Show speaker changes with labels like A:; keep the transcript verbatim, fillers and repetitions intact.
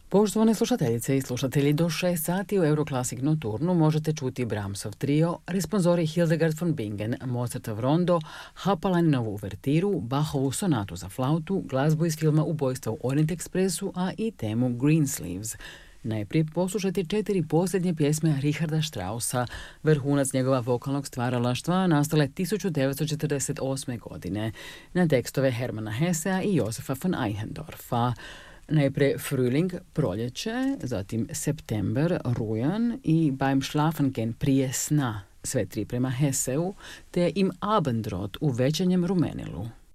A: Poštovane slušateljice i slušatelji, do šest sati u Euroclassic Nocturnu možete čuti Brahmsov trio, responsori Hildegard von Bingen, Mozartov rondo, Hapalaninovu uvertiru, Bachovu sonatu za flautu, glazbu iz filma Ubojstva u Orient Expressu, a i temu Greensleeves. Najprije poslušati četiri posljednje pjesme Richarda Straussa, vrhunac njegova vokalnog stvaralaštva, nastale tisuću devetsto četrdeset osme. godine, na tekstove Hermana Hessea i Josefa von Eichendorfa. Najprije Frühling, proljeće, zatim September, rujan i Beim Schlafengehen, prije sna, sve tri prema Hesseu, te Im Abendrot, u večernjem rumenilu.